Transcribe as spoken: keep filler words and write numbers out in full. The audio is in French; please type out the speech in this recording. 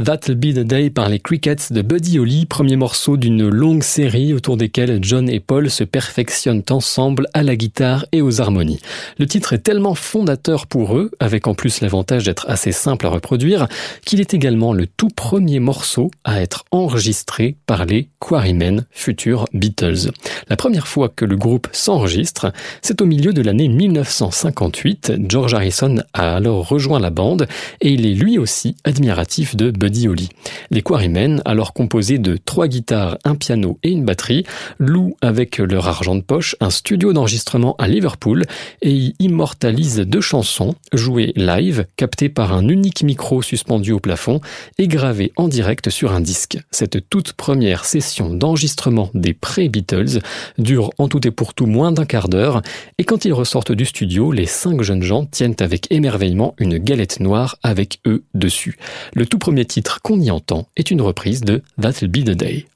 That'll Be the Day par les Crickets de Buddy Holly, premier morceau d'une longue série autour desquels John et Paul se perfectionnent ensemble à la guitare et aux harmonies. Le titre est tellement fondateur pour eux, avec en plus l'avantage d'être assez simple à reproduire, qu'il est également le tout premier morceau à être enregistré par les Quarrymen, futurs Beatles. La première fois que le groupe s'enregistre, c'est au milieu de l'année mille neuf cent cinquante-huit. George Harrison a alors rejoint la bande et il est lui aussi admiratif de Buddy Holly. Les Quarrymen, alors composés de trois guitares, un piano et une batterie, louent avec leur argent de poche un studio d'enregistrement à Liverpool et y immortalisent deux chansons jouées live, captées par un unique micro suspendu au plafond et gravées en direct sur un disque. Cette toute première session d'enregistrement des pré-Beatles dure en tout et pour tout moins d'un quart d'heure et quand ils ressortent du studio, les cinq jeunes gens tiennent avec émerveillement une galette noire avec eux dessus. Le tout premier titre qu'on y entend est une reprise de That'll Be the Day.